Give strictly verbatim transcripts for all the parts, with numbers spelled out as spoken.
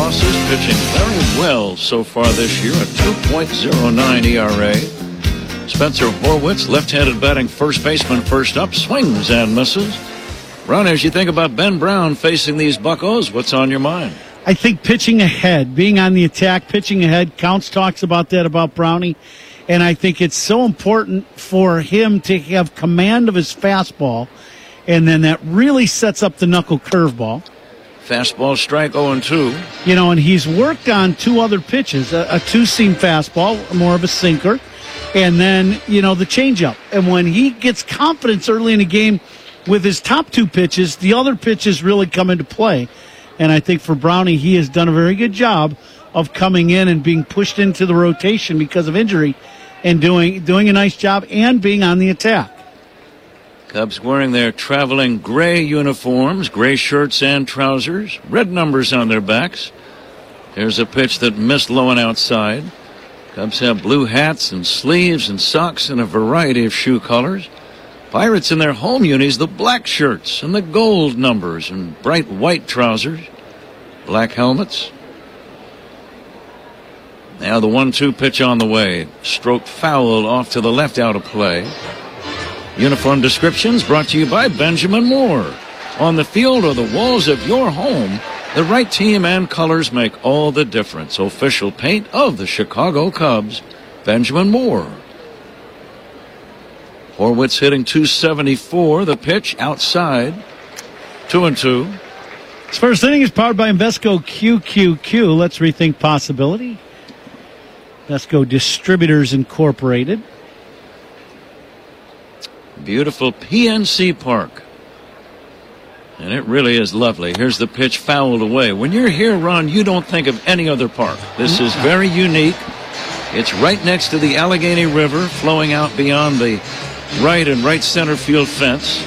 losses, pitching very well so far this year, a two point oh nine E R A. Spencer Horwitz, left-handed batting first baseman, first up, swings and misses. Ron, as you think about Ben Brown facing these Buccos, what's on your mind? I think pitching ahead, being on the attack, pitching ahead. Counts talks about that about Brownie. And I think it's so important for him to have command of his fastball. And then that really sets up the knuckle curveball. Fastball strike oh and two. You know, and he's worked on two other pitches, a, a two-seam fastball, more of a sinker, and then, you know, the changeup. And when he gets confidence early in the game with his top two pitches, the other pitches really come into play. And I think for Brownie, he has done a very good job of coming in and being pushed into the rotation because of injury and doing doing a nice job and being on the attack. Cubs wearing their traveling gray uniforms, gray shirts and trousers, red numbers on their backs. There's a pitch that missed low and outside. Cubs have blue hats and sleeves and socks and a variety of shoe colors. Pirates in their home unis, the black shirts and the gold numbers and bright white trousers, black helmets. Now the one two pitch on the way. Stroke fouled off to the left, out of play. Uniform descriptions brought to you by Benjamin Moore. On the field or the walls of your home, the right team and colors make all the difference. Official paint of the Chicago Cubs, Benjamin Moore. Horwitz hitting two seventy-four. The pitch outside. Two and two. This first inning is powered by Invesco Q Q Q. Let's rethink possibility. Invesco Distributors Incorporated. Beautiful P N C Park. And it really is lovely. Here's the pitch fouled away. When you're here, Ron, you don't think of any other park. This is very unique. It's right next to the Allegheny River, flowing out beyond the right and right center field fence.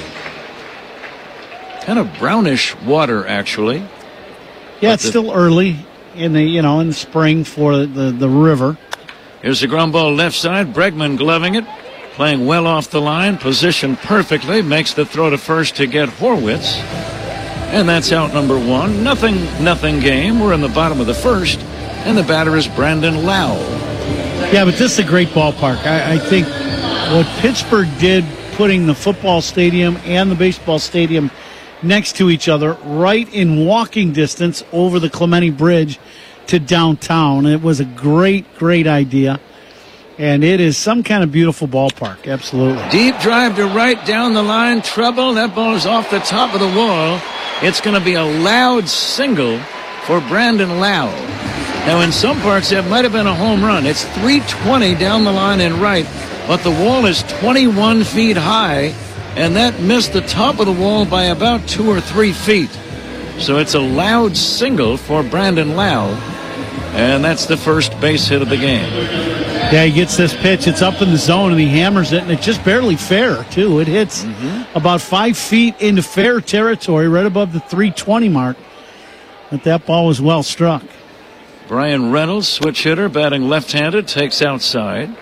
Kind of brownish water, actually. Yeah, but it's the, still early in the you know in the spring for the, the river. Here's the ground ball left side. Bregman gloving it. Playing well off the line, positioned perfectly, makes the throw to first to get Horwitz. And that's out number one. Nothing, nothing game. We're in the bottom of the first, and the batter is Brandon Lau. Yeah, but this is a great ballpark. I, I think what Pittsburgh did, putting the football stadium and the baseball stadium next to each other, right in walking distance over the Clemente Bridge to downtown, it was a great, great idea. And it is some kind of beautiful ballpark, absolutely. Deep drive to right, down the line, trouble. That ball is off the top of the wall. It's going to be a loud single for Brandon Lau. Now, in some parts, that might have been a home run. It's three twenty down the line and right, but the wall is twenty-one feet high, and that missed the top of the wall by about two or three feet. So it's a loud single for Brandon Lau, and that's the first base hit of the game. Yeah, he gets this pitch. It's up in the zone, and he hammers it, and it's just barely fair, too. It hits mm-hmm. about five feet into fair territory, right above the three twenty mark. But that ball was well struck. Brian Reynolds, switch hitter, batting left-handed, takes outside.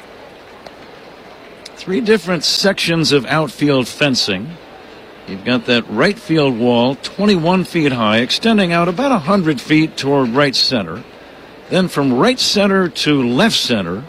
Three different sections of outfield fencing. You've got that right field wall, twenty-one feet high, extending out about one hundred feet toward right center. Then from right center to left center,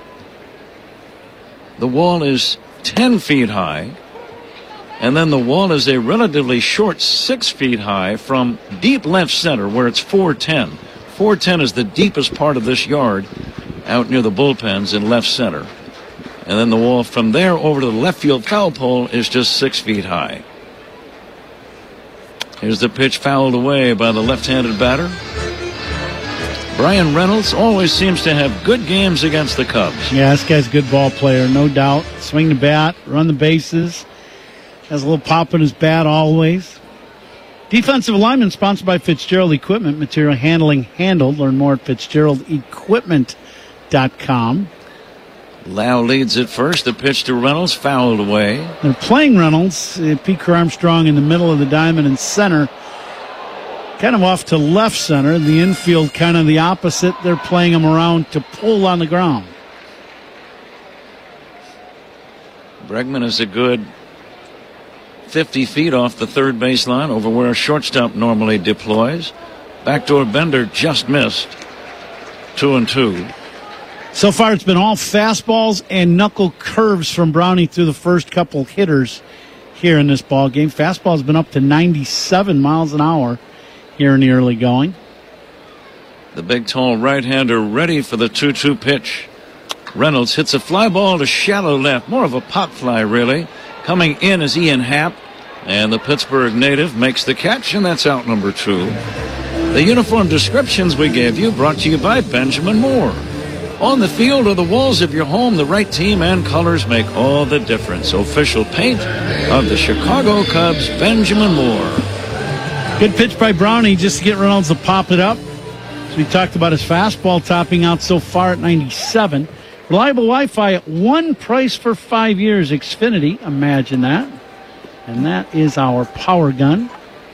the wall is ten feet high, and then the wall is a relatively short six feet high from deep left center, where it's four ten. four ten is the deepest part of this yard, out near the bullpens in left center. And then the wall from there over to the left field foul pole is just six feet high. Here's the pitch fouled away by the left-handed batter. Brian Reynolds always seems to have good games against the Cubs. Yeah, this guy's a good ball player, no doubt. Swing the bat, run the bases. Has a little pop in his bat always. Defensive alignment sponsored by Fitzgerald Equipment. Material handling handled. Learn more at fitzgerald equipment dot com. Lau leads at first. The pitch to Reynolds, fouled away. They're playing Reynolds. Uh, Pete Armstrong in the middle of the diamond in center. Kind of off to left center. The infield kind of the opposite. They're playing him around to pull on the ground. Bregman is a good fifty feet off the third baseline over where a shortstop normally deploys. Backdoor bender just missed. Two and two. So far, it's been all fastballs and knuckle curves from Brownie through the first couple hitters here in this ball game. Fastball's been up to ninety-seven miles an hour here in the early going. The big, tall right-hander ready for the two two pitch. Reynolds hits a fly ball to shallow left. More of a pop fly, really. Coming in is Ian Happ. And the Pittsburgh native makes the catch, and that's out number two. The uniform descriptions we gave you brought to you by Benjamin Moore. On the field or the walls of your home, the right team and colors make all the difference. Official paint of the Chicago Cubs, Benjamin Moore. Good pitch by Brownie just to get Reynolds to pop it up. So we talked about his fastball topping out so far at ninety-seven. Reliable Wi-Fi at one price for five years. Xfinity, imagine that. And that is our power gun.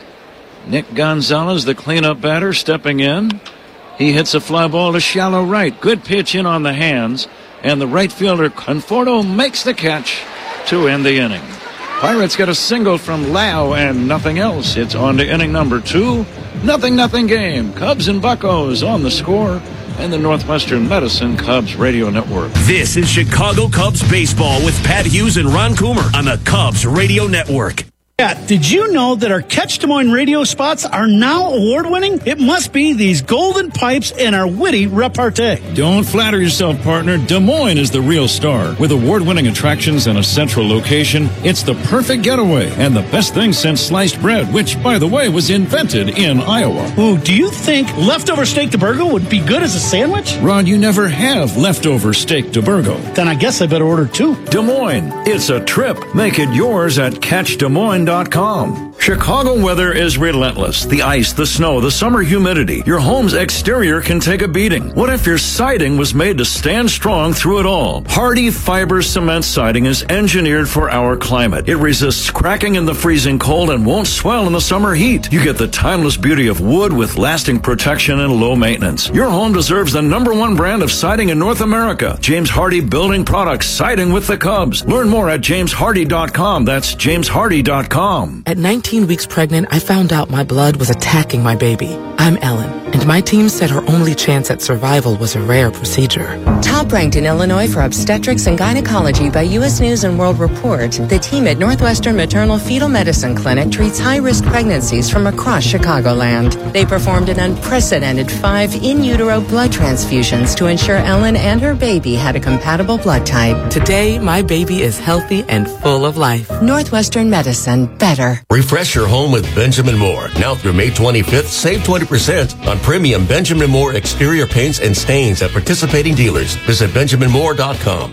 Nick Gonzalez, the cleanup batter, stepping in. He hits a fly ball to shallow right. Good pitch in on the hands. And the right fielder, Conforto, makes the catch to end the inning. Pirates get a single from Lau and nothing else. It's on to inning number two. Nothing, nothing game. Cubs and Buccos on the score. And the Northwestern Medicine Cubs Radio Network. This is Chicago Cubs baseball with Pat Hughes and Ron Coomer on the Cubs Radio Network. Yeah, did you know that our Catch Des Moines radio spots are now award-winning? It must be these golden pipes and our witty repartee. Don't flatter yourself, partner. Des Moines is the real star. With award-winning attractions and a central location, it's the perfect getaway and the best thing since sliced bread, which, by the way, was invented in Iowa. Ooh, do you think leftover steak de Burgo would be good as a sandwich? Ron, you never have leftover steak de Burgo. Then I guess I better order two. Des Moines, it's a trip. Make it yours at catch des moines dot com. Chicago weather is relentless. The ice, the snow, the summer humidity. Your home's exterior can take a beating. What if your siding was made to stand strong through it all? Hardy Fiber Cement Siding is engineered for our climate. It resists cracking in the freezing cold and won't swell in the summer heat. You get the timeless beauty of wood with lasting protection and low maintenance. Your home deserves the number one brand of siding in North America. James Hardy Building Products, siding with the Cubs. Learn more at james hardy dot com. That's james hardy dot com. At nineteen weeks pregnant, I found out my blood was attacking my baby. I'm Ellen, and my team said her only chance at survival was a rare procedure. Top ranked in Illinois for obstetrics and gynecology by U S News and World Report, the team at Northwestern Maternal Fetal Medicine Clinic treats high-risk pregnancies from across Chicagoland. They performed an unprecedented five in utero blood transfusions to ensure Ellen and her baby had a compatible blood type. Today, my baby is healthy and full of life. Northwestern Medicine, better. Refresh your home with Benjamin Moore. Now through May twenty-fifth, save twenty percent on premium Benjamin Moore exterior paints and stains at participating dealers. Visit benjamin moore dot com.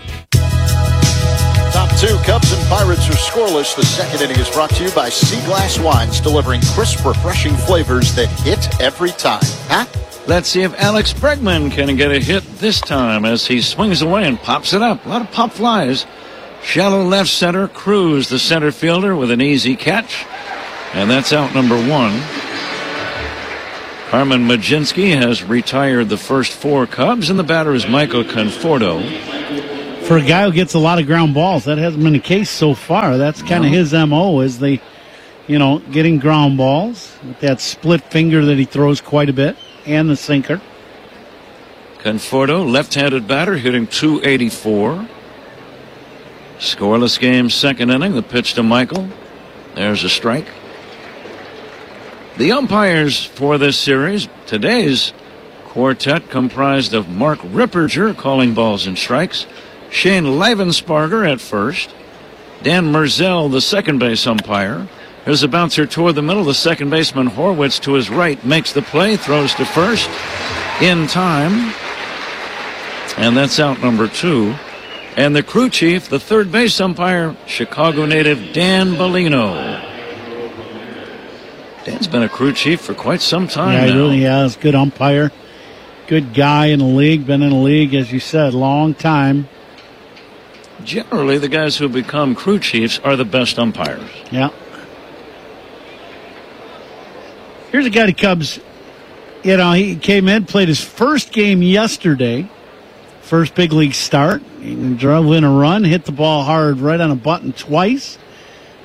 Top two, Cubs and Pirates are scoreless. The second inning is brought to you by Sea Glass Wines, delivering crisp, refreshing flavors that hit every time. Huh? Let's see if Alex Bregman can get a hit this time as he swings away and pops it up. A lot of pop flies. Shallow left center, Cruz, the center fielder, with an easy catch. And that's out number one. Carmen Mlodzinski has retired the first four Cubs, and the batter is Michael Conforto. For a guy who gets a lot of ground balls, that hasn't been the case so far. That's kind of no. his M O, is the, you know, getting ground balls with that split finger that he throws quite a bit, and the sinker. Conforto, left-handed batter, hitting two eighty-four. Scoreless game, second inning. The pitch to Michael. There's a strike. The umpires for this series, today's quartet comprised of Mark Ripperger calling balls and strikes, Shane Leivensparger at first, Dan Merzel, the second base umpire. There's a bouncer toward the middle. The second baseman Horwitz to his right makes the play, throws to first in time. And that's out number two. And the crew chief, the third base umpire, Chicago native Dan Bellino. Dan's been a crew chief for quite some time yeah, now. He really has. Good umpire. Good guy in the league. Been in the league, as you said, long time. Generally, the guys who become crew chiefs are the best umpires. Yeah. Here's a guy the Cubs, you know, he came in, played his first game yesterday. First big league start. He drove in a run, hit the ball hard right on a button twice.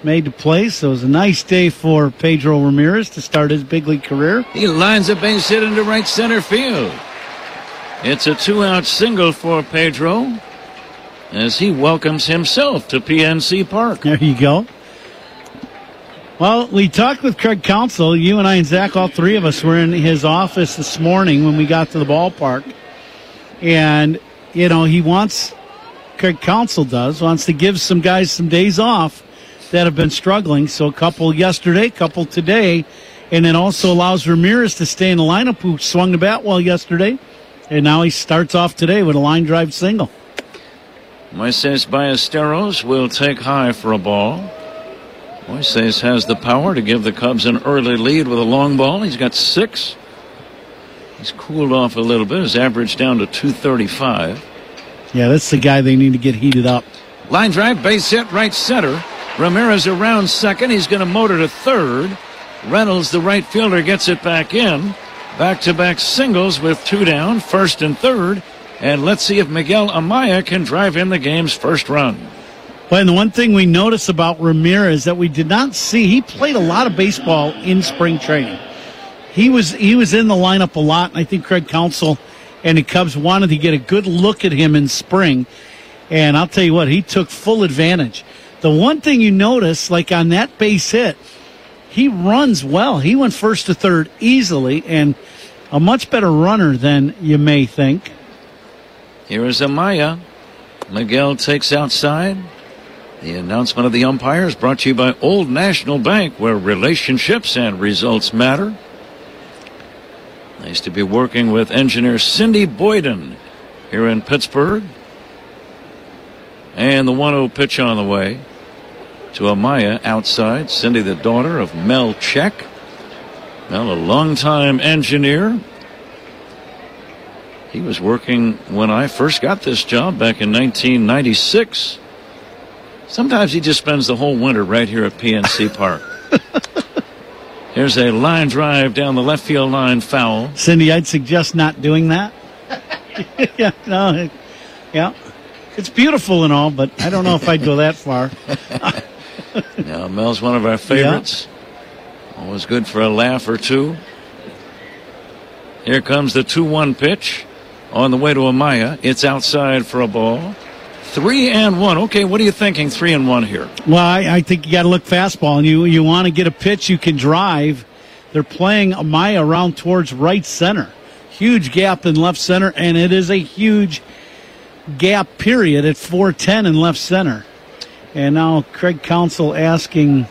made to play, so it was a nice day for Pedro Ramirez to start his big league career. He lines a base hit into right center field. It's a two-out single for Pedro as he welcomes himself to P N C Park. There you go. Well, we talked with Craig Counsell. You and I and Zach, all three of us, were in his office this morning when we got to the ballpark. And, you know, he wants, Craig Counsell does, wants to give some guys some days off that have been struggling. So a couple yesterday, a couple today. And it also allows Ramirez to stay in the lineup, who swung the bat well yesterday. And now he starts off today with a line drive single. Moises Ballesteros will take high for a ball. Moises has the power to give the Cubs an early lead with a long ball. He's got six. He's cooled off a little bit. His average down to two thirty-five. Yeah, that's the guy they need to get heated up. Line drive, base hit, right center. Ramirez around second. He's going to motor to third. Reynolds, the right fielder, gets it back in. Back-to-back singles with two down, first and third. And let's see if Miguel Amaya can drive in the game's first run. Well, and the one thing we noticed about Ramirez that we did not see, he played a lot of baseball in spring training. He was he was in the lineup a lot, and I think Craig Counsell and the Cubs wanted to get a good look at him in spring. And I'll tell you what, he took full advantage. The one thing you notice, like on that base hit, he runs well. He went first to third easily, and a much better runner than you may think. Here is Amaya. Miguel takes outside. The announcement of the umpire is brought to you by Old National Bank, where relationships and results matter. Nice to be working with engineer Cindy Boyden here in Pittsburgh. And the one oh pitch on the way to Amaya outside. Cindy, the daughter of Mel Check. Mel, a longtime engineer. He was working when I first got this job back in nineteen ninety-six. Sometimes he just spends the whole winter right here at P N C Park. Here's a line drive down the left field line, foul. Cindy, I'd suggest not doing that. yeah, no, yeah. It's beautiful and all, but I don't know if I'd go that far. Now, Mel's one of our favorites. Yeah. Always good for a laugh or two. Here comes the two one pitch on the way to Amaya. It's outside for a ball. Three and one. Okay, what are you thinking? Three and one here. Well, I, I think you got to look fastball, and you you want to get a pitch you can drive. They're playing Amaya around towards right center. Huge gap in left center, and it is a huge gap period at four ten in left center. And now Craig Counsell asking,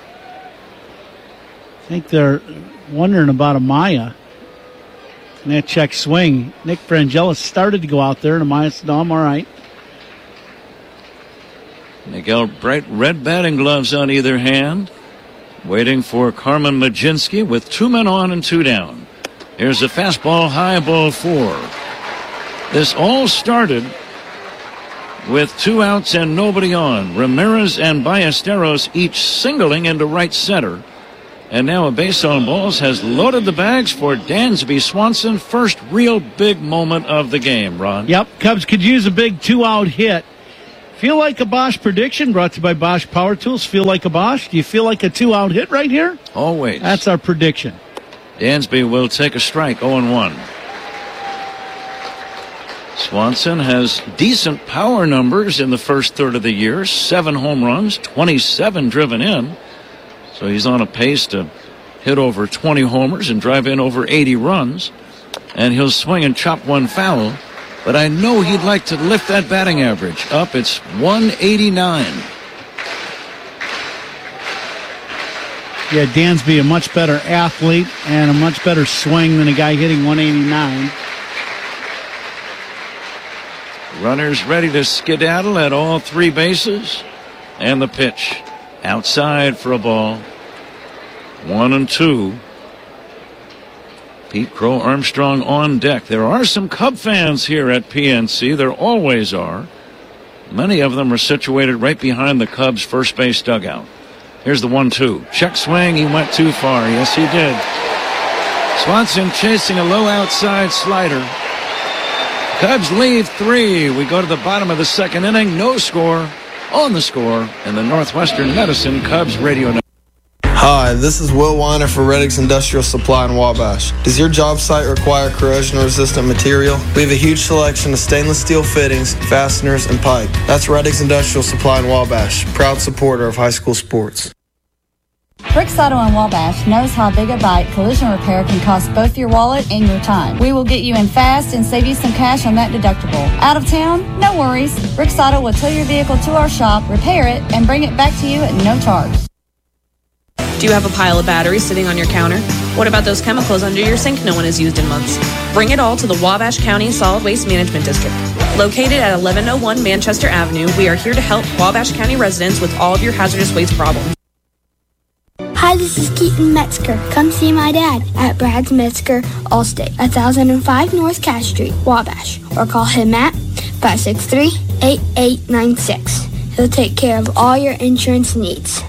I think they're wondering about Amaya. And that check swing. Nick Frangella started to go out there, and Amaya said, no, I'm all right. Miguel bright red batting gloves on either hand. Waiting for Carmen Mlodzinski with two men on and two down. Here's a fastball, high, ball four. This all started with two outs and nobody on. Ramirez and Ballesteros each singling into right center. And now a base on balls has loaded the bags for Dansby Swanson. First real big moment of the game, Ron. Yep, Cubs could use a big two-out hit. Feel like a Bosch prediction brought to you by Bosch Power Tools. Feel like a Bosch? Do you feel like a two-out hit right here? Always. That's our prediction. Dansby will take a strike, oh and one. Swanson has decent power numbers in the first third of the year. Seven home runs, twenty-seven driven in. So he's on a pace to hit over twenty homers and drive in over eighty runs. And he'll swing and chop one foul. But I know he'd like to lift that batting average up. It's one eighty-nine. Yeah, Dansby, a much better athlete and a much better swing than a guy hitting one eighty-nine. Runners ready to skedaddle at all three bases. And the pitch. Outside for a ball. One and two. Pete Crow Armstrong on deck. There are some Cub fans here at P N C. There always are. Many of them are situated right behind the Cubs' first base dugout. Here's the one two. Check swing. He went too far. Yes, he did. Swanson chasing a low outside slider. Cubs lead three. We go to the bottom of the second inning. No score. On the Score and the Northwestern Medicine Cubs radio network. Hi, this is Will Weiner for Reddix Industrial Supply in Wabash. Does your job site require corrosion-resistant material? We have a huge selection of stainless steel fittings, fasteners, and pipe. That's Reddix Industrial Supply in Wabash, proud supporter of high school sports. Bricks Auto in Wabash knows how Big a Bite collision repair can cost both your wallet and your time. We will get you in fast and save you some cash on that deductible. Out of town? No worries. Bricks Auto will tow your vehicle to our shop, repair it, and bring it back to you at no charge. Do you have a pile of batteries sitting on your counter? What about those chemicals under your sink no one has used in months? Bring it all to the Wabash County Solid Waste Management District. Located at eleven oh one Manchester Avenue, we are here to help Wabash County residents with all of your hazardous waste problems. Hi, this is Keaton Metzger. Come see my dad at Brad's Metzger Allstate, one thousand five North Cash Street, Wabash. Or call him at five six three, eight eight nine six. He'll take care of all your insurance needs.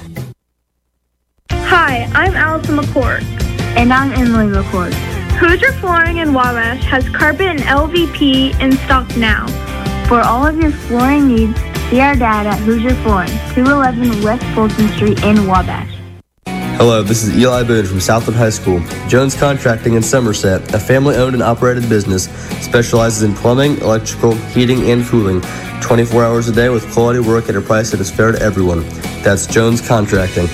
Hi, I'm Allison McCord. And I'm Emily McCord. Hoosier Flooring in Wabash has carpet and L V P in stock now. For all of your flooring needs, see our dad at Hoosier Flooring, two eleven West Fulton Street in Wabash. Hello, this is Eli Boone from Southwood High School. Jones Contracting in Somerset, a family-owned and operated business, specializes in plumbing, electrical, heating, and cooling, twenty-four hours a day with quality work at a price that is fair to everyone. That's Jones Contracting.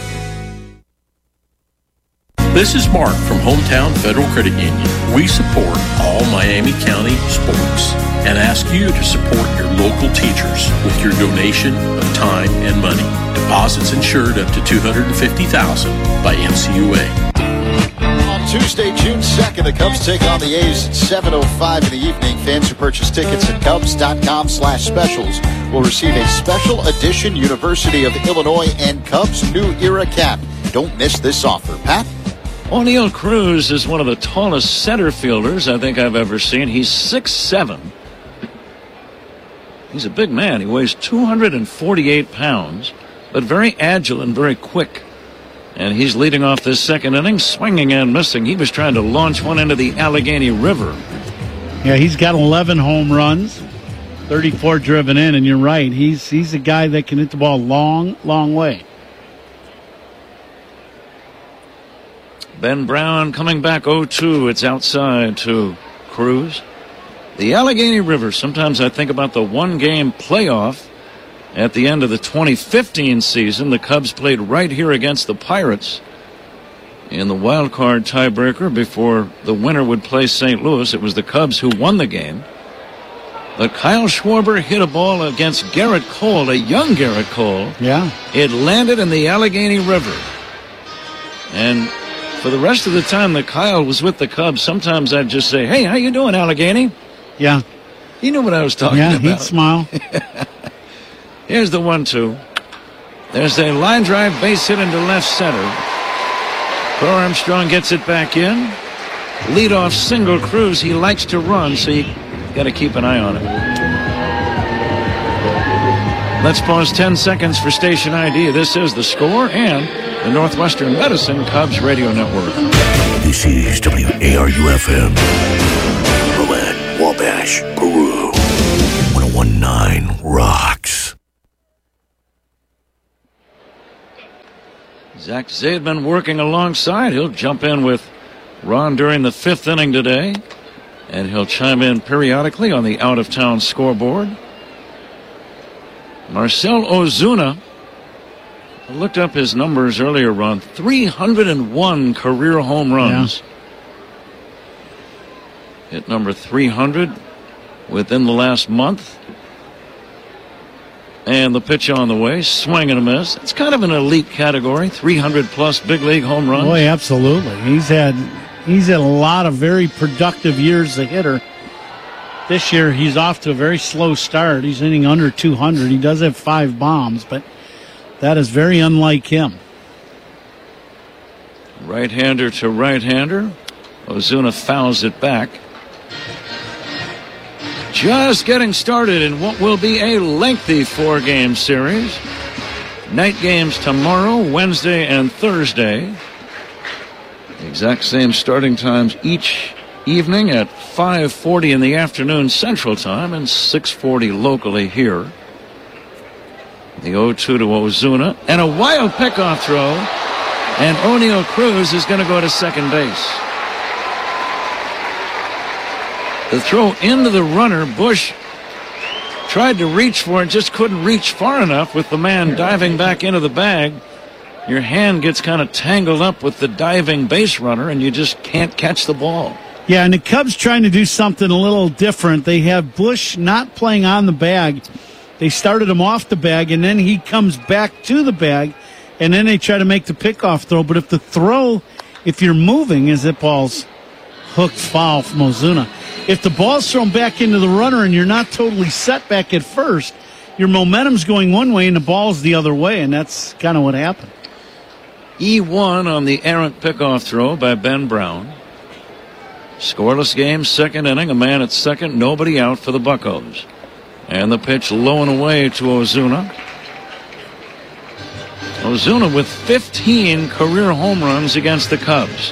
This is Mark from Hometown Federal Credit Union. We support all Miami County sports and ask you to support your local teachers with your donation of time and money. Deposits insured up to two hundred fifty thousand dollars by M C U A. On Tuesday, June second, the Cubs take on the A's at seven oh five in the evening. Fans who purchase tickets at Cubs.com slash specials will receive a special edition University of Illinois and Cubs New Era cap. Don't miss this offer. Pat? O'Neal Cruz is one of the tallest center fielders I think I've ever seen. He's six seven. He's a big man. He weighs two hundred forty-eight pounds, but very agile and very quick. And he's leading off this second inning, swinging and missing. He was trying to launch one into the Allegheny River. Yeah, he's got eleven home runs, thirty-four driven in, and you're right. He's he's a guy that can hit the ball a long, long way. Ben Brown coming back oh two. It's outside to Cruz. The Allegheny River. Sometimes I think about the one-game playoff at the end of the twenty fifteen season. The Cubs played right here against the Pirates in the wild card tiebreaker before the winner would play Saint Louis. It was the Cubs who won the game. But Kyle Schwarber hit a ball against Garrett Cole, a young Garrett Cole. Yeah. It landed in the Allegheny River. And for the rest of the time that Kyle was with the Cubs, sometimes I'd just say, "Hey, how you doing, Allegheny?" Yeah. He knew what I was talking yeah, about. Yeah, he'd smile. Here's the one two. There's a line drive base hit into left center. Cole Armstrong gets it back in. Leadoff single Cruz. He likes to run, so you got to keep an eye on him. Let's pause ten seconds for station I D. This is The Score and the Northwestern Medicine Cubs Radio Network. This is W A R U F M. Rowan, Wabash, Peru. one oh one point nine rocks. Zach Zaidman working alongside. He'll jump in with Ron during the fifth inning today, and he'll chime in periodically on the out-of-town scoreboard. Marcell Ozuna, I looked up his numbers earlier, Ron. three hundred one career home runs. Yeah. Hit number three hundred within the last month. And the pitch on the way, swing and a miss. It's kind of an elite category, three hundred plus big league home runs. Boy, absolutely. He's had he's had a lot of very productive years as a hitter. This year, he's off to a very slow start. He's hitting under two hundred. He does have five bombs, but that is very unlike him. Right-hander to right-hander. Ozuna fouls it back. Just getting started in what will be a lengthy four-game series. Night games tomorrow, Wednesday, and Thursday. The exact same starting times each evening at five forty in the afternoon Central Time and six forty locally here. The oh two to Ozuna. And a wild pickoff throw. And O'Neill Cruz is going to go to second base. The throw into the runner, Bush tried to reach for it, just couldn't reach far enough with the man diving back into the bag. Your hand gets kind of tangled up with the diving base runner, and you just can't catch the ball. Yeah, and the Cubs trying to do something a little different. They have Bush not playing on the bag. They started him off the bag, and then he comes back to the bag, and then they try to make the pickoff throw. But if the throw, if you're moving, as it ball's hooked foul from Ozuna. If the ball's thrown back into the runner and you're not totally set back at first, your momentum's going one way and the ball's the other way, and that's kind of what happened. E one on the errant pickoff throw by Ben Brown. Scoreless game, second inning, a man at second, nobody out for the Buccos. And the pitch low and away to Ozuna. Ozuna with fifteen career home runs against the Cubs.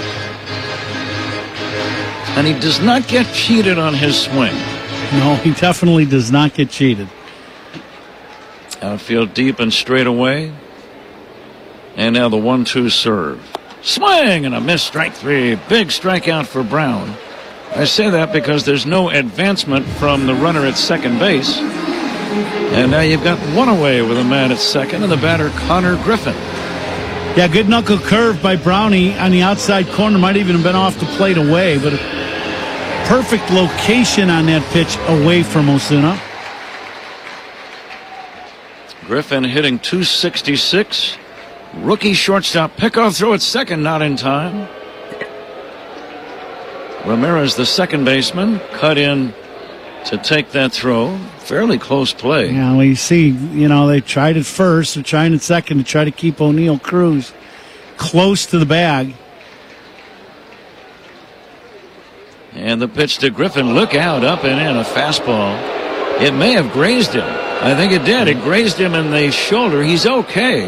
And he does not get cheated on his swing. No, he definitely does not get cheated. Outfield deep and straight away. And now the one two serve. Swing and a miss, strike three. Big strikeout for Brown. I say that because there's no advancement from the runner at second base. And now you've got one away with a man at second and the batter Connor Griffin. Yeah, good knuckle curve by Brownie on the outside corner. Might even have been off the plate away, but a perfect location on that pitch away from Ozuna. Griffin hitting two sixty-six. Rookie shortstop pickoff throw at second, not in time. Ramirez, the second baseman, cut in to take that throw. Fairly close play. Yeah, well, you see, you know, they tried it first. They're trying it second to try to keep O'Neill Cruz close to the bag. And the pitch to Griffin. Look out, up and in, a fastball. It may have grazed him. I think it did. It grazed him in the shoulder. He's okay.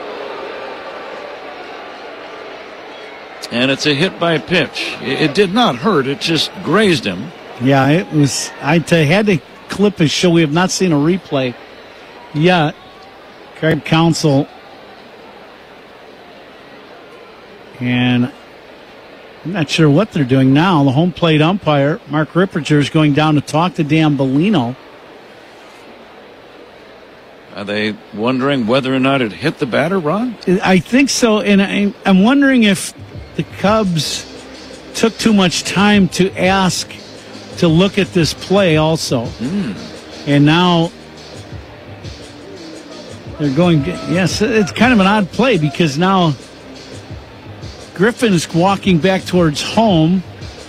And it's a hit by pitch. It did not hurt. It just grazed him. Yeah, it was. I had to clip his show. We have not seen a replay yet. Craig Counsell. And I'm not sure what they're doing now. The home plate umpire, Mark Ripperger, is going down to talk to Dan Bellino. Are they wondering whether or not it hit the batter, Ron? I think so. And I, I'm wondering if the Cubs took too much time to ask to look at this play also. Mm. And now they're going, yes, it's kind of an odd play because now Griffin is walking back towards home.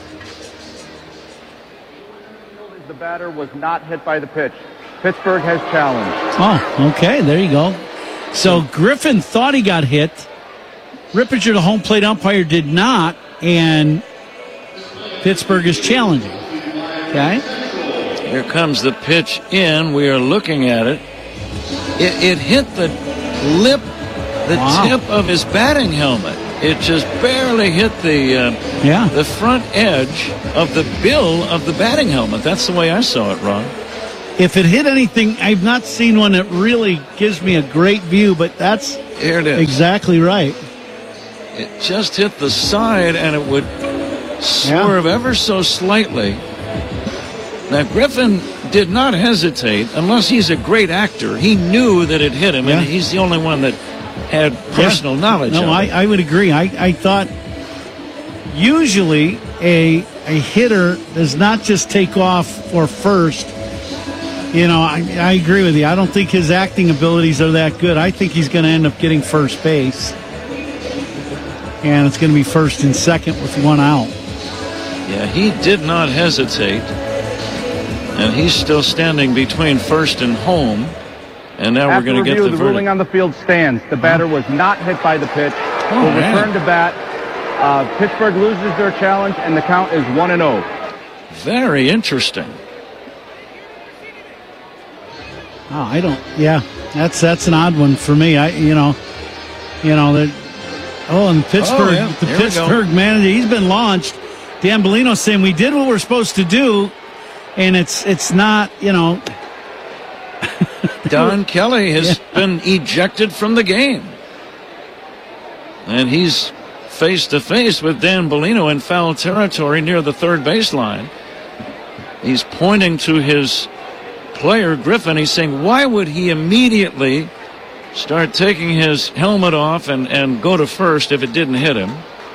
The batter was not hit by the pitch. Pittsburgh has challenged. Oh, okay, there you go. So Griffin thought he got hit. Ripperger, the home plate umpire, did not, and Pittsburgh is challenging. Okay. Here comes the pitch in. We are looking at it. It, it hit the lip, the wow. tip of his batting helmet. It just barely hit the uh, yeah. the front edge of the bill of the batting helmet. That's the way I saw it, Ron. If it hit anything, I've not seen one that really gives me a great view, but that's Here it is. exactly right. It just hit the side, and it would swerve yeah. ever so slightly. Now, Griffin did not hesitate, unless he's a great actor. He knew that it hit him, yeah. and he's the only one that had personal yeah. knowledge no, of I, it. I would agree. I, I thought usually a, a hitter does not just take off for first. You know, I, I agree with you. I don't think his acting abilities are that good. I think he's going to end up getting first base. And it's going to be first and second with one out. Yeah, he did not hesitate. And he's still standing between first and home. And now After we're going to get the, the verdict. ruling on the field stands. The batter was not hit by the pitch. Oh, will man. return to bat. Uh, Pittsburgh loses their challenge, and the count is one and oh. Very interesting. Oh, I don't. Yeah, that's that's an odd one for me. I, you know, you know that. Oh, and Pittsburgh, oh, yeah. the Here Pittsburgh manager, he's been launched. Dan Bellino saying we did what we're supposed to do, and it's it's not. You know, Don Kelly has yeah. been ejected from the game. And he's face to face with Dan Bellino in foul territory near the third baseline. He's pointing to his player, Griffin. He's saying, why would he immediately start taking his helmet off and, and go to first if it didn't hit him?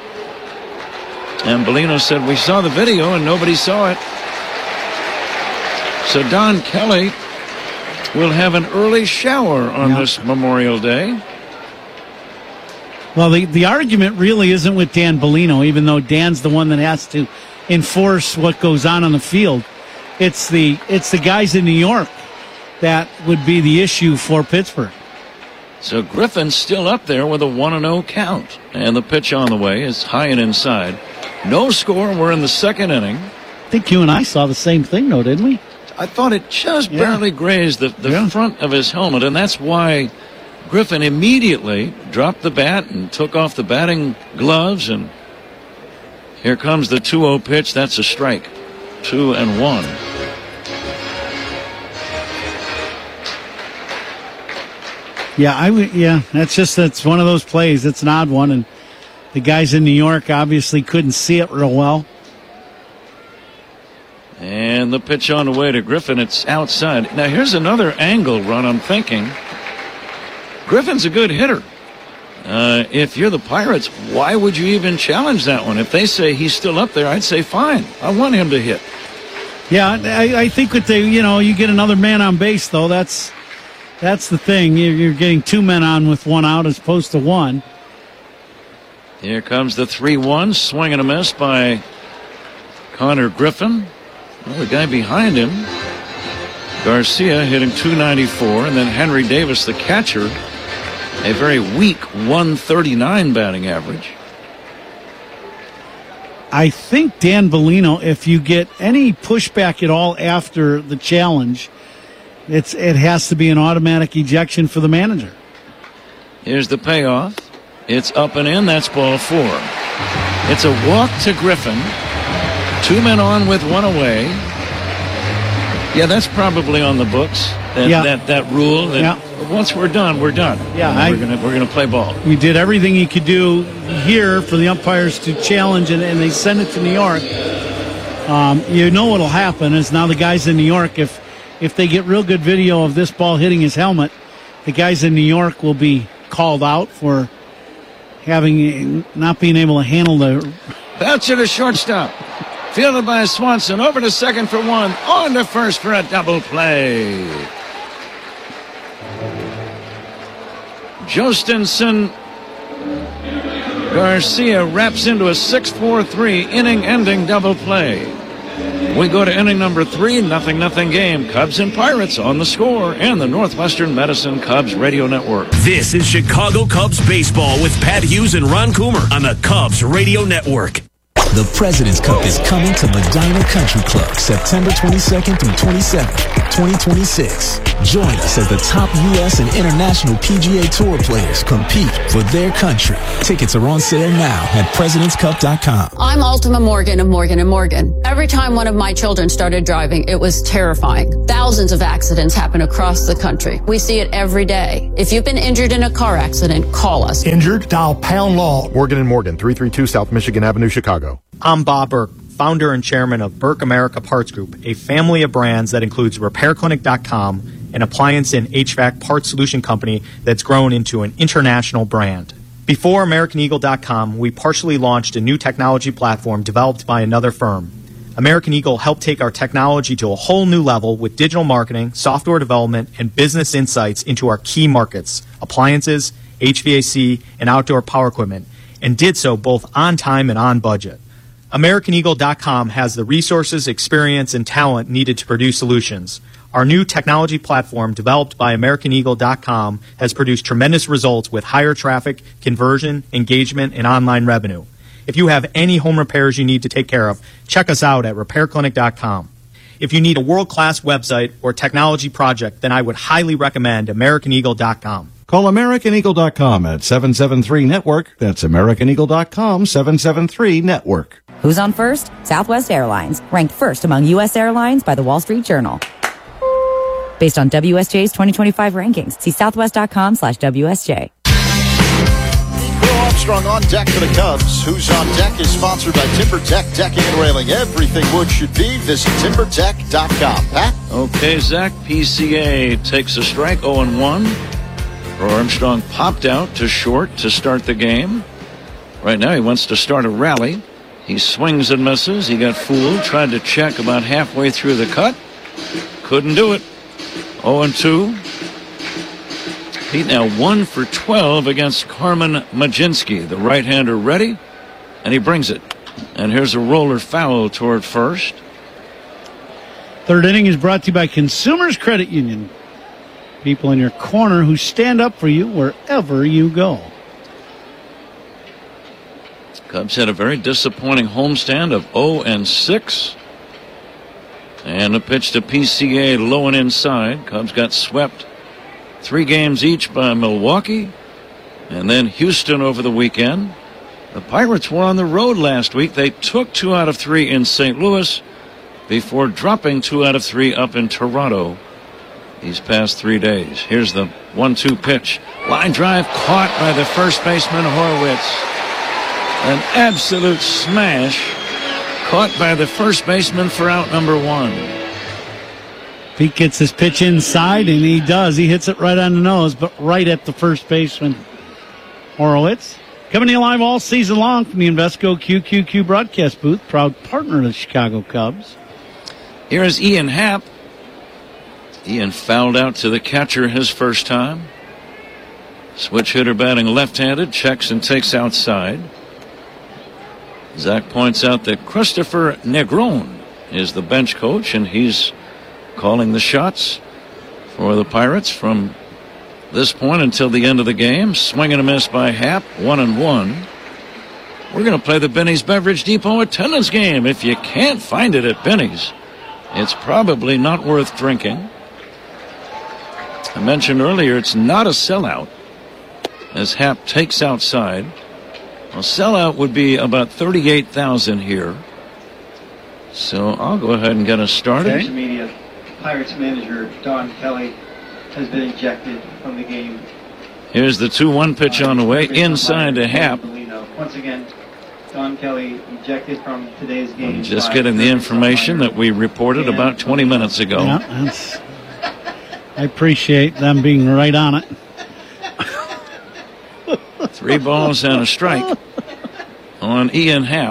And Bellino said, we saw the video and nobody saw it. So Don Kelly will have an early shower on yeah. this Memorial Day. Well, the, the argument really isn't with Dan Bellino, even though Dan's the one that has to enforce what goes on on the field. It's the it's the guys in New York that would be the issue for Pittsburgh. So Griffin's still up there with a one and oh count. And the pitch on the way is high and inside. No score. We're in the second inning. I think you and I saw the same thing, though, didn't we? I thought it just yeah. barely grazed the, the yeah. front of his helmet, and that's why Griffin immediately dropped the bat and took off the batting gloves, and here comes the two oh pitch. That's a strike. Two and one. Yeah, I would. Yeah, that's just that's one of those plays. It's an odd one, and the guys in New York obviously couldn't see it real well. And the pitch on the way to Griffin. It's outside. Now here's another angle run. I'm thinking Griffin's a good hitter. Uh, if you're the Pirates, why would you even challenge that one? If they say he's still up there, I'd say fine. I want him to hit. Yeah, I, I think with the you know you get another man on base though. That's that's the thing. You're getting two men on with one out as opposed to one. Here comes the three one. Swing and a miss by Connor Griffin. Well, the guy behind him, Garcia, hitting two ninety-four, and then Henry Davis, the catcher, a very weak one thirty-nine batting average. I think Dan Bellino, if you get any pushback at all after the challenge, it's it has to be an automatic ejection for the manager. Here's the payoff. It's up and in. That's ball four. It's a walk to Griffin. Two men on with one away. Yeah, that's probably on the books. That yeah. that, that rule. That yeah. Once we're done, we're done. Yeah, I, we're gonna we're gonna play ball. We did everything he could do here for the umpires to challenge, and, and they send it to New York. Um, you know what'll happen is now the guys in New York, if if they get real good video of this ball hitting his helmet, the guys in New York will be called out for having not being able to handle the. Bounce to the shortstop. Fielded by Swanson. Over to second for one. On to first for a double play. Jostenson Garcia wraps into a six four three inning-ending double play. We go to inning number three, nothing nothing game. Cubs and Pirates on the score and the Northwestern Medicine Cubs Radio Network. This is Chicago Cubs baseball with Pat Hughes and Ron Coomer on the Cubs Radio Network. The President's Cup is coming to Medina Country Club September twenty-second through twenty-seventh, twenty twenty-six. Join us as the top U S and international P G A Tour players compete for their country. Tickets are on sale now at presidents cup dot com. I'm Ultima Morgan of Morgan and Morgan. Every time one of my children started driving, it was terrifying. Thousands of accidents happen across the country. We see it every day. If you've been injured in a car accident, call us. Injured? Dial pound law. Morgan and Morgan, three thirty-two South Michigan Avenue, Chicago. I'm Bob Burke, founder and chairman of Burke America Parts Group, a family of brands that includes repair clinic dot com, an appliance and H V A C parts solution company that's grown into an international brand. Before American Eagle dot com, we partially launched a new technology platform developed by another firm. American Eagle helped take our technology to a whole new level with digital marketing, software development, and business insights into our key markets, appliances, H V A C, and outdoor power equipment, and did so both on time and on budget. American Eagle dot com has the resources, experience, and talent needed to produce solutions. Our new technology platform, developed by American Eagle dot com, has produced tremendous results with higher traffic, conversion, engagement, and online revenue. If you have any home repairs you need to take care of, check us out at repair clinic dot com. If you need a world-class website or technology project, then I would highly recommend American Eagle dot com. Call American Eagle dot com at seven seven three network. That's American Eagle dot com, seven seven three network. Who's on first? Southwest Airlines, ranked first among U S airlines by the Wall Street Journal. based on W S J's twenty twenty-five rankings. See southwest.com slash WSJ. Bill Armstrong on deck for the Cubs. Who's on Deck is sponsored by TimberTech Decking and Railing. Everything wood should be. Visit timber tech dot com. Pat? Okay, Zach, P C A takes a strike, oh and one. Armstrong popped out to short to start the game. Right now he wants to start a rally. He swings and misses. He got fooled. Tried to check about halfway through the cut. Couldn't do it. oh and two. Pete now one for twelve against Carmen Mlodzinski. The right-hander ready, and he brings it. And here's a roller foul toward first. Third inning is brought to you by Consumers Credit Union. People in your corner who stand up for you wherever you go. Cubs had a very disappointing homestand of oh and six. And a pitch to P C A low and inside. Cubs got swept three games each by Milwaukee and then Houston over the weekend. The Pirates were on the road last week. They took two out of three in Saint Louis before dropping two out of three up in Toronto these past three days. Here's the one two pitch. Line drive caught by the first baseman Horwitz. An absolute smash caught by the first baseman for out number one. Pete gets his pitch inside, and he does. He hits it right on the nose, but right at the first baseman, Horowitz. Coming to you live all season long from the Invesco Q Q Q broadcast booth, proud partner of the Chicago Cubs. Here is Ian Happ. Ian fouled out to the catcher his first time. Switch hitter batting left-handed, checks and takes outside. Zach points out that Christopher Negron is the bench coach, and he's calling the shots for the Pirates from this point until the end of the game. Swing and a miss by Happ, one and one. We're going to play the Benny's Beverage Depot attendance game. If you can't find it at Benny's, it's probably not worth drinking. I mentioned earlier it's not a sellout as Happ takes outside. A sellout would be about thirty-eight thousand here. So I'll go ahead and get us started. Okay. Media, Pirates manager Don Kelly has been ejected from the game. Here's the two one pitch on the way inside to Happ. Once again, Don Kelly ejected from today's game. I'm just getting the information that we reported about twenty minutes ago. Yeah, that's, I appreciate them being right on it. Three balls and a strike on Ian Happ.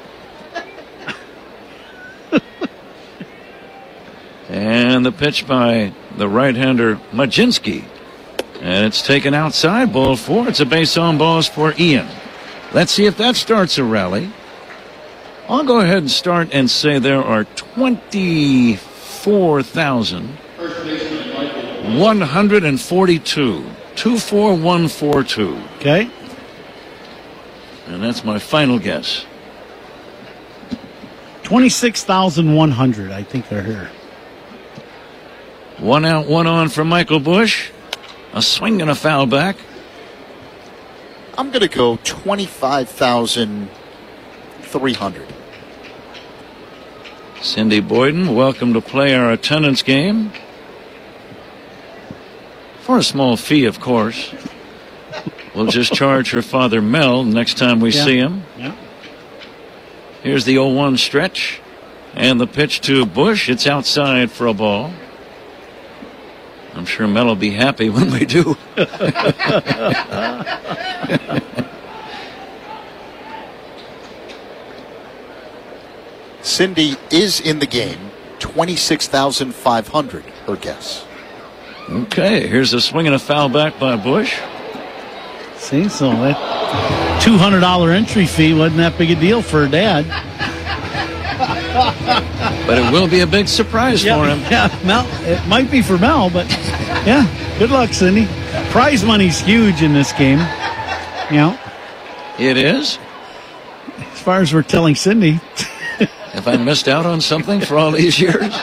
And the pitch by the right-hander Mlodzinski. And it's taken outside, ball four. It's a base on balls for Ian. Let's see if that starts a rally. I'll go ahead and start and say there are twenty-four thousand one hundred forty-two. two four one four two. Okay. And that's my final guess. twenty-six thousand one hundred, I think they're here. One out, one on for Michael Busch. A swing and a foul back. I'm going to go twenty-five thousand three hundred. Cindy Boyden, welcome to play our attendance game. For a small fee, of course. We'll just charge her father Mel next time we yeah. see him. Yeah. Here's the oh one stretch. And the pitch to Busch. It's outside for a ball. I'm sure Mel will be happy when we do. Cindy is in the game. twenty-six thousand five hundred, her guess. Okay, here's a swing and a foul back by Busch. See, so that two hundred dollars entry fee wasn't that big a deal for her dad. But it will be a big surprise yeah, for him. Yeah, Mel, it might be for Mel, but yeah, good luck, Cindy. Prize money's huge in this game. You know, it is. As far as we're telling Cindy. Have I missed out on something for all these years?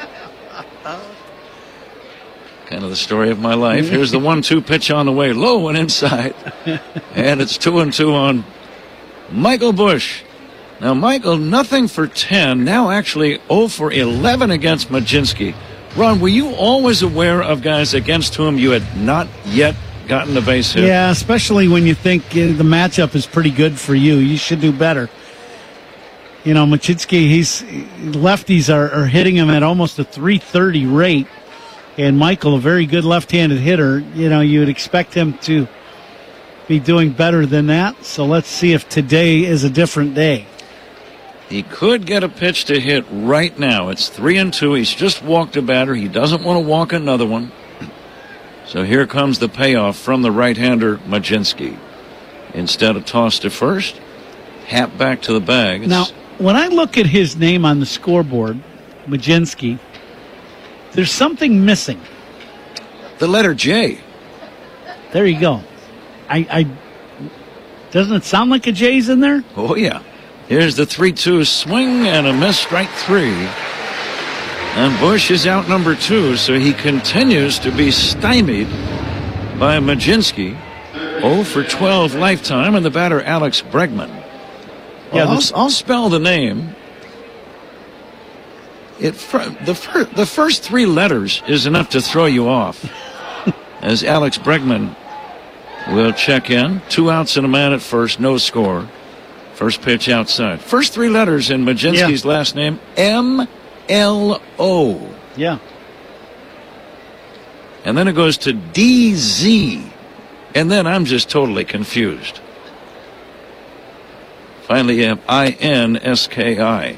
Kind of the story of my life. Here's the one two pitch on the way, low and inside. And it's two and two on Michael Busch. Now, Michael, nothing for ten. Now actually oh for eleven against Mlodzinski. Ron, were you always aware of guys against whom you had not yet gotten a base hit? Yeah, especially when you think uh, the matchup is pretty good for you. You should do better. You know, Mlodzinski, he's lefties are, are hitting him at almost a three thirty rate, and Michael, a very good left-handed hitter. You know, you would expect him to be doing better than that. So let's see if today is a different day. He could get a pitch to hit right now. It's three and two. He's just walked a batter. He doesn't want to walk another one. So here comes the payoff from the right-hander Mlodzinski. Instead of toss to first, Happ back to the bag. It's now, when I look at his name on the scoreboard, Mlodzinski, there's something missing. The letter J. There you go. I, I doesn't it sound like a J's in there? Oh, yeah. Here's the three two swing and a miss, strike three. And Bush is out number two, so he continues to be stymied by Mlodzinski. oh for twelve lifetime, and the batter Alex Bregman. Well, yeah, I'll, I'll spell the name. It the, fir, the first three letters is enough to throw you off. As Alex Bregman will check in. Two outs and a man at first, no score. First pitch outside. First three letters in Mlodzinski's yeah. last name, M L O. Yeah. And then it goes to D Z. And then I'm just totally confused. Finally, you have I N S K I.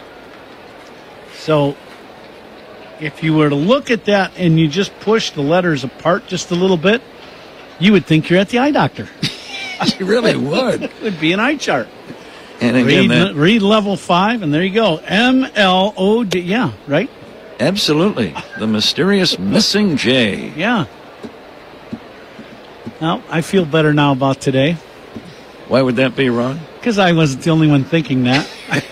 So, if you were to look at that and you just push the letters apart just a little bit, you would think you're at the eye doctor. You really would. It would be an eye chart. And again, read, that, read level five, and there you go. M L O D. Yeah, right? Absolutely. The mysterious missing J. Yeah. Well, I feel better now about today. Why would that be, Ron? Because I wasn't the only one thinking that.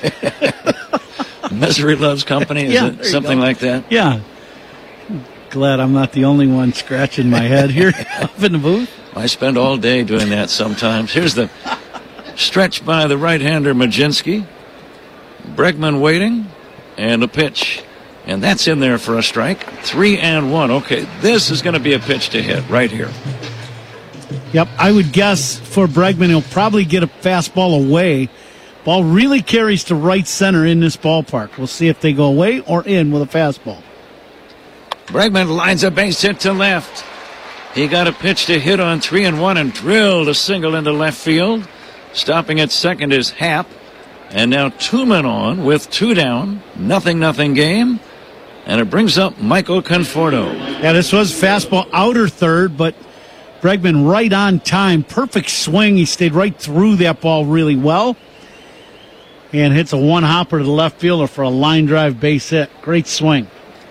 Misery loves company? Is yeah, it something like that? Yeah. Glad I'm not the only one scratching my head here up in the booth. I spend all day doing that sometimes. Here's the stretch by the right-hander Mlodzinski. Bregman waiting, and a pitch. And that's in there for a strike. Three and one. Okay, this is going to be a pitch to hit right here. Yep, I would guess for Bregman, he'll probably get a fastball away. Ball really carries to right center in this ballpark. We'll see if they go away or in with a fastball. Bregman lines a base hit to left. He got a pitch to hit on three and one and drilled a single into left field. Stopping at second is Happ. And now two men on with two down. Nothing, nothing game. And it brings up Michael Conforto. Yeah, this was fastball outer third, but Bregman right on time. Perfect swing. He stayed right through that ball really well. And hits a one-hopper to the left fielder for a line drive base hit. Great swing.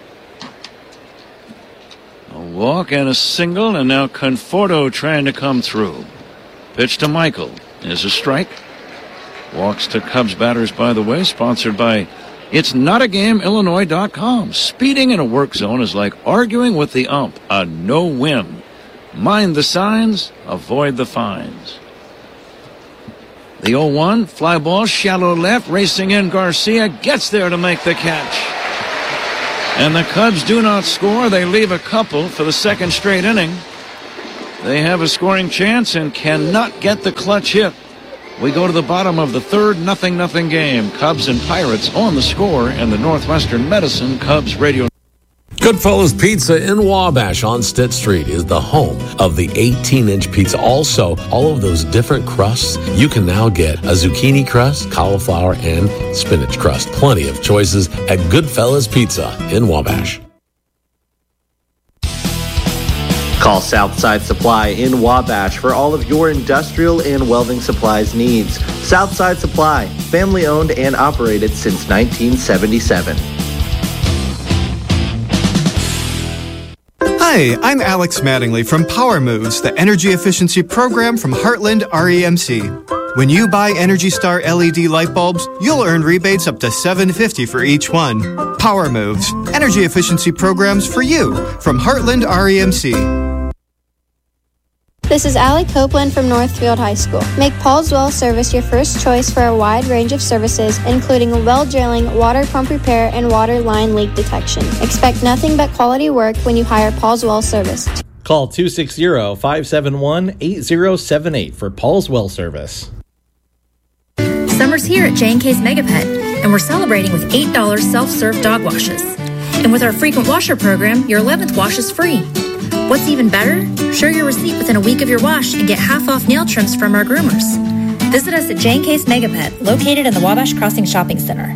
A walk and a single, and now Conforto trying to come through. Pitch to Michael is a strike. Walks to Cubs batters, by the way, sponsored by It's Not A Game Illinois dot com. Speeding in a work zone is like arguing with the ump. A no-win. Mind the signs, avoid the fines. The oh one, fly ball, shallow left, racing in Garcia, gets there to make the catch. And the Cubs do not score. They leave a couple for the second straight inning. They have a scoring chance and cannot get the clutch hit. We go to the bottom of the third, nothing, nothing game. Cubs and Pirates on the score, and the Northwestern Medicine Cubs radio. Goodfellas Pizza in Wabash on Stitt Street is the home of the eighteen-inch pizza. Also, all of those different crusts, you can now get a zucchini crust, cauliflower, and spinach crust. Plenty of choices at Goodfellas Pizza in Wabash. Call Southside Supply in Wabash for all of your industrial and welding supplies needs. Southside Supply, family owned and operated since nineteen seventy-seven. Hi, I'm Alex Mattingly from Power Moves, the energy efficiency program from Heartland R E M C. When you buy Energy Star L E D light bulbs, you'll earn rebates up to seven dollars and fifty cents for each one. Power Moves, energy efficiency programs for you from Heartland R E M C. This is Allie Copeland from Northfield High School. Make Paul's Well Service your first choice for a wide range of services, including well drilling, water pump repair, and water line leak detection. Expect nothing but quality work when you hire Paul's Well Service. Call two six zero, five seven one, eight zero seven eight for Paul's Well Service. Summer's here at J and K's Megapet, and we're celebrating with eight dollars self-serve dog washes. And with our frequent washer program, your eleventh wash is free. What's even better? Show your receipt within a week of your wash and get half off nail trims from our groomers. Visit us at J and K's Megapet, located in the Wabash Crossing Shopping Center.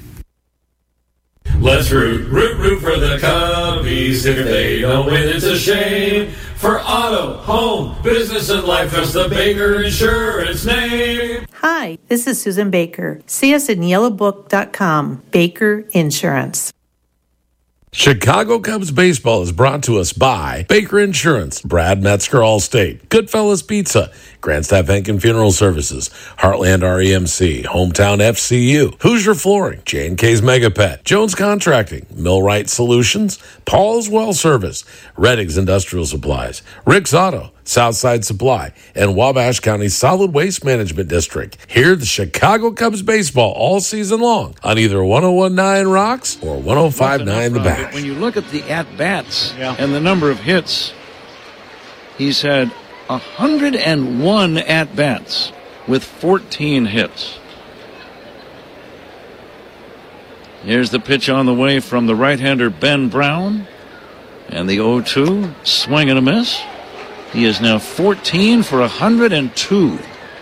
Let's root, root, root for the Cubbies. If they don't win, it's a shame. For auto, home, business, and life, trust the Baker Insurance name. Hi, this is Susan Baker. See us at yellow book dot com. Baker Insurance. Chicago Cubs baseball is brought to us by Baker Insurance, Brad Metzger Allstate, Goodfellas Pizza, Grandstaff Henkin Funeral Services, Heartland R E M C, Hometown F C U, Hoosier Flooring, J and K's Megapet, Jones Contracting, Millwright Solutions, Paul's Well Service, Redding's Industrial Supplies, Rick's Auto, Southside Supply, and Wabash County Solid Waste Management District. Hear the Chicago Cubs baseball all season long on either one oh one point nine Rocks or one oh five point nine The Bash. When you look at the at-bats yeah. and the number of hits, he's had one hundred one at-bats with fourteen hits. Here's the pitch on the way from the right-hander Ben Brown. And the oh two, swing and a miss. He is now fourteen for one hundred two.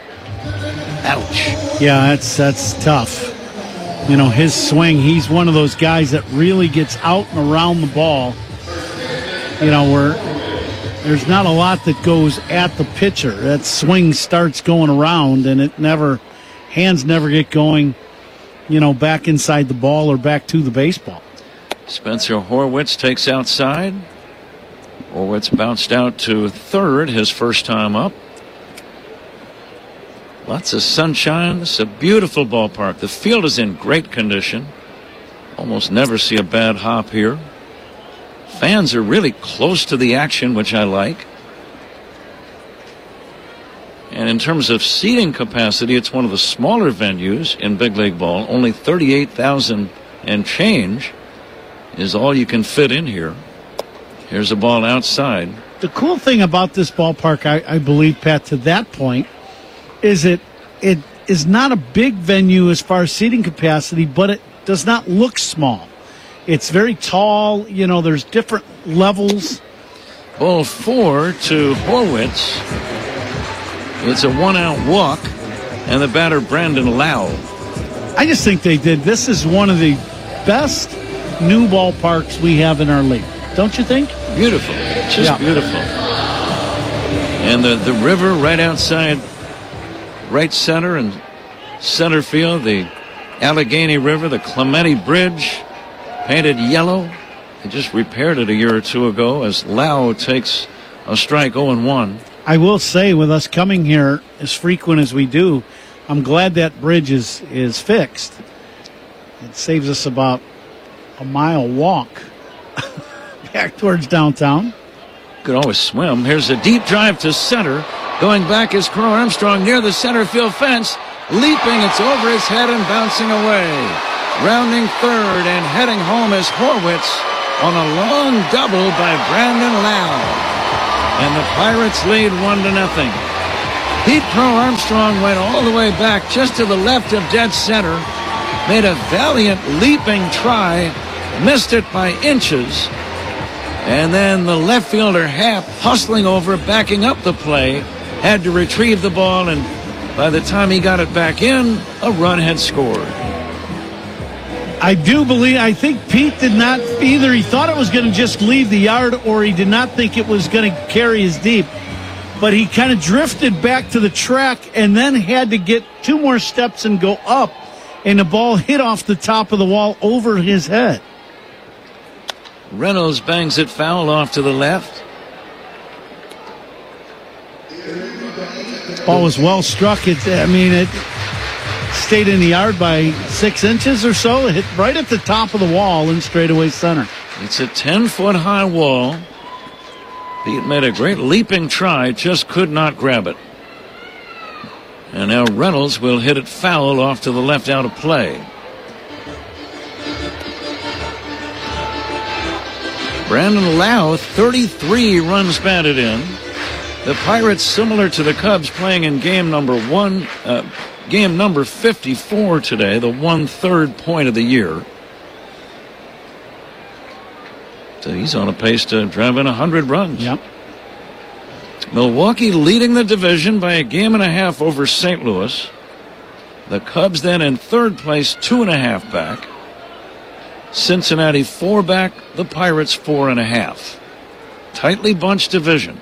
Ouch. Yeah, that's that's tough. You know, his swing, he's one of those guys that really gets out and around the ball. You know, where there's not a lot that goes at the pitcher. That swing starts going around, and it never, hands never get going, you know, back inside the ball or back to the baseball. Spencer Horwitz takes outside. Horwitz bounced out to third his first time up. Lots of sunshine. It's a beautiful ballpark. The field is in great condition. Almost never see a bad hop here. Fans are really close to the action, which I like. And in terms of seating capacity, it's one of the smaller venues in big league ball. Only thirty-eight thousand and change is all you can fit in here. Here's a ball outside. The cool thing about this ballpark, I, I believe, Pat, to that point, is it it is not a big venue as far as seating capacity, but it does not look small. It's very tall. You know, there's different levels. Ball four to Horwitz. It's a one-out walk, and the batter, Brandon Lau. I just think they did. This is one of the best new ballparks we have in our league. Don't you think? Beautiful. Just yeah. beautiful. And the, the river right outside right center and center field, the Allegheny River, the Clementi Bridge, painted yellow. They just repaired it a year or two ago as Lau takes a strike oh and one. I will say, with us coming here as frequent as we do, I'm glad that bridge is, is fixed. It saves us about a mile walk back towards downtown. Could always swim. Here's a deep drive to center. Going back is Crow Armstrong near the center field fence. Leaping, it's over his head and bouncing away. Rounding third and heading home is Horwitz on a long double by Brandon Lau. And the Pirates lead one to nothing. Pete Crow Armstrong went all the way back just to the left of dead center. Made a valiant leaping try. Missed it by inches. And then the left fielder, Happ, hustling over, backing up the play, had to retrieve the ball, and by the time he got it back in, a run had scored. I do believe, I think Pete did not, either he thought it was going to just leave the yard or he did not think it was going to carry as deep. But he kind of drifted back to the track and then had to get two more steps and go up, and the ball hit off the top of the wall over his head. Reynolds bangs it foul off to the left. Ball was well struck. It, I mean, it stayed in the yard by six inches or so. It hit right at the top of the wall in straightaway center. It's a ten-foot high wall. Pete made a great leaping try, just could not grab it. And now Reynolds will hit it foul off to the left out of play. Brandon Lau, thirty-three runs batted in. The Pirates, similar to the Cubs, playing in game number one, uh, game number fifty-four today, the one-third point of the year. So he's on a pace to drive in one hundred runs. Yep. Milwaukee leading the division by a game and a half over Saint Louis. The Cubs then in third place, two and a half back. Cincinnati four back, the Pirates four and a half. Tightly bunched division.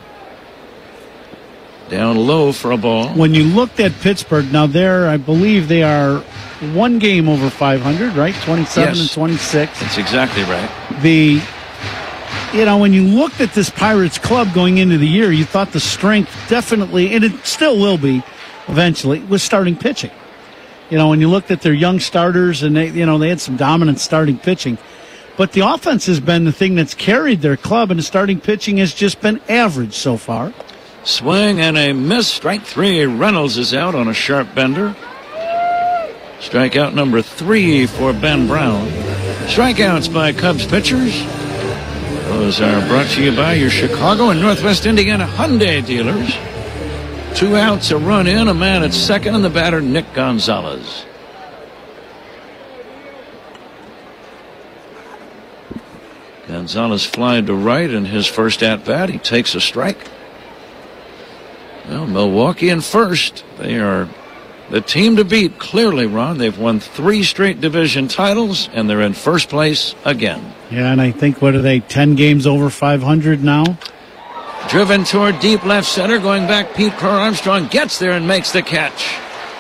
Down low for a ball. When you looked at Pittsburgh, now there, I believe they are one game over five hundred, right? twenty-seven Yes. and twenty-six. That's exactly right. The, you know, when you looked at this Pirates club going into the year, you thought the strength definitely, and it still will be eventually, was starting pitching. You know, when you looked at their young starters, and they, you know, they had some dominant starting pitching. But the offense has been the thing that's carried their club, and the starting pitching has just been average so far. Swing and a miss. Strike three. Reynolds is out on a sharp bender. Strikeout number three for Ben Brown. Strikeouts by Cubs pitchers. Those are brought to you by your Chicago and Northwest Indiana Hyundai dealers. Two outs, a run in, a man at second, and the batter, Nick Gonzalez. Gonzalez flied to right in his first at-bat. He takes a strike. Well, Milwaukee in first. They are the team to beat, clearly, Ron. They've won three straight division titles, and they're in first place again. Yeah, and I think, what are they, ten games over five hundred now? Driven toward deep left center, going back, Pete Crow Armstrong gets there and makes the catch.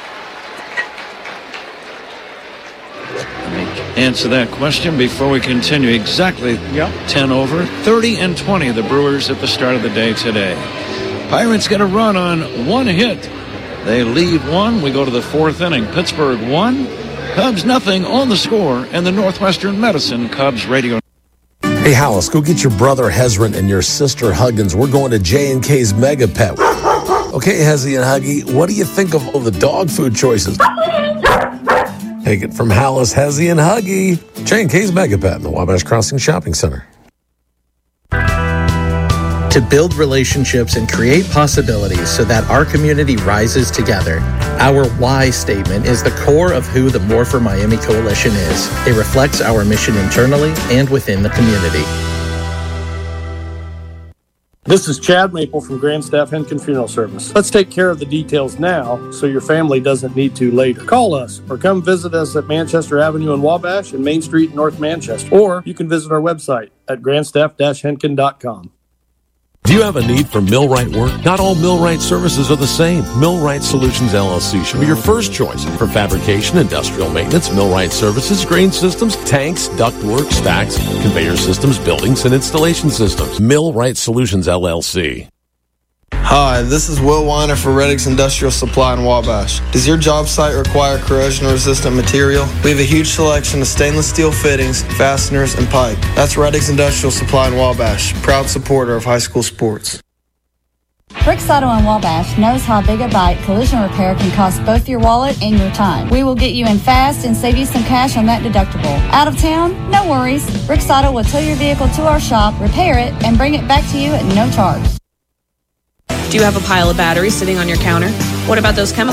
Let me answer that question before we continue. Exactly yep. ten over, thirty and twenty, the Brewers at the start of the day today. Pirates get a run on one hit. They leave one. We go to the fourth inning. Pittsburgh one, Cubs nothing on the score, and the Northwestern Medicine Cubs radio. Hey, Hollis, go get your brother Hezron and your sister Huggins. We're going to J and K's Mega Pet. Okay, Hezzy and Huggy, what do you think of all the dog food choices? Take it from Hollis, Hezzy, and Huggy. J and K's Mega Pet in the Wabash Crossing Shopping Center. To build relationships and create possibilities so that our community rises together. Our why statement is the core of who the More for Miami Coalition is. It reflects our mission internally and within the community. This is Chad Maple from Grandstaff Henkin Funeral Service. Let's take care of the details now so your family doesn't need to later. Call us or come visit us at Manchester Avenue in Wabash and Main Street in North Manchester. Or you can visit our website at grandstaff dash henkin dot com. Do you have a need for millwright work? Not all millwright services are the same. Millwright Solutions L L C should be your first choice for fabrication, industrial maintenance, millwright services, grain systems, tanks, ductwork, stacks, conveyor systems, buildings, and installation systems. Millwright Solutions L L C. Hi, this is Will Weiner for Reddix Industrial Supply in Wabash. Does your job site require corrosion-resistant material? We have a huge selection of stainless steel fittings, fasteners, and pipe. That's Reddix Industrial Supply in Wabash, proud supporter of high school sports. Bricks Auto in Wabash knows how big a bite collision repair can cost both your wallet and your time. We will get you in fast and save you some cash on that deductible. Out of town? No worries. Bricks Auto will tow your vehicle to our shop, repair it, and bring it back to you at no charge. Do you have a pile of batteries sitting on your counter? What about those chemicals?